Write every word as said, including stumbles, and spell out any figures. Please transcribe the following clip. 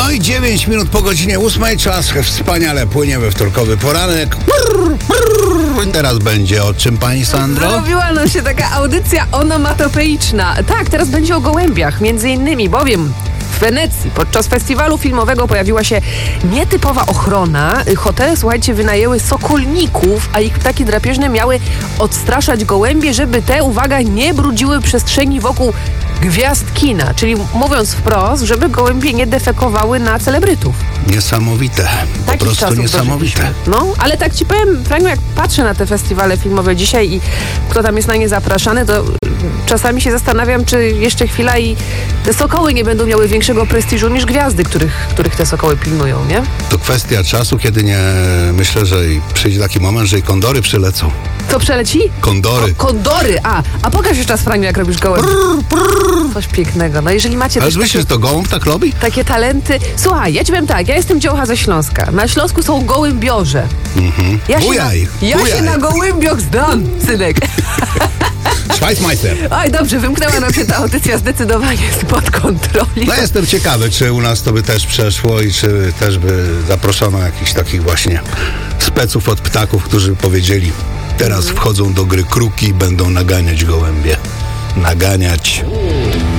No i dziewięć minut po godzinie ósmej, czas wspaniale płynie we wtorkowy poranek. Teraz będzie o czym, pani Sandro? Zrobiła nam się taka audycja onomatopeiczna. Tak, teraz będzie o gołębiach, między innymi, bowiem w Wenecji podczas festiwalu filmowego pojawiła się nietypowa ochrona. Hotele, słuchajcie, wynajęły sokolników, a ich ptaki drapieżne miały odstraszać gołębie, żeby te, uwaga, nie brudziły przestrzeni wokół gwiazd kina. Czyli mówiąc wprost, żeby gołębie nie defekowały na celebrytów. Niesamowite. Po Takich prostu czasów niesamowite. dożyliśmy. No, ale tak ci powiem, Franiu, jak patrzę na te festiwale filmowe dzisiaj i kto tam jest na nie zapraszany, to czasami się zastanawiam, czy jeszcze chwila i te sokoły nie będą miały większego prestiżu niż gwiazdy, których, których te sokoły pilnują, nie? To kwestia czasu, kiedy nie myślę, że i przyjdzie taki moment, że i kondory przylecą. Co przeleci? Kondory. O, kondory! A, a pokaż jeszcze raz, Franiu, jak robisz gołębie. Coś pięknego. No jeżeli macie Ale też myślisz, takie, że to gołąb tak robi? takie talenty... Słuchaj, ja ci powiem tak, ja jestem dziołcha ze Śląska. Na Śląsku są gołębiorze. Mhm. Ja się, Bujaj, na, ja bujaj. się na gołębioch zdam, synek. Schweizmeister. Oj, dobrze, wymknęła nam się ta audycja zdecydowanie spod kontroli. No jestem ciekawy, czy u nas to by też przeszło i czy też by zaproszono jakichś takich właśnie speców od ptaków, którzy powiedzieli, teraz wchodzą do gry kruki i będą naganiać gołębie. Naganiać.